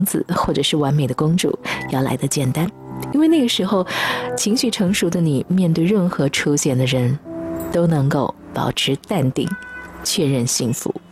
子或者是完美的公主要来得简单，因为那个时候情绪成熟的你，面对任何出现的人都能够保持淡定，确认幸福。